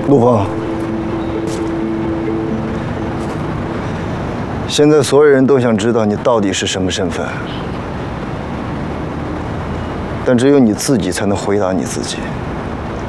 陆鹏，现在所有人都想知道你到底是什么身份，但只有你自己才能回答你自己。